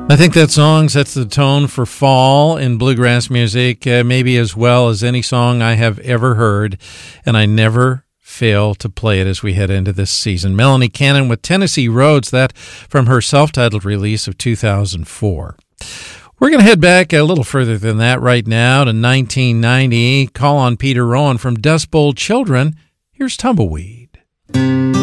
I think that song sets the tone for fall in bluegrass music, maybe as well as any song I have ever heard, and I never fail to play it as we head into this season. Melanie Cannon with Tennessee Roads, that from her self-titled release of 2004. We're going to head back a little further than that right now to 1990. Call on Peter Rowan from Dust Bowl Children. Here's Tumbleweed.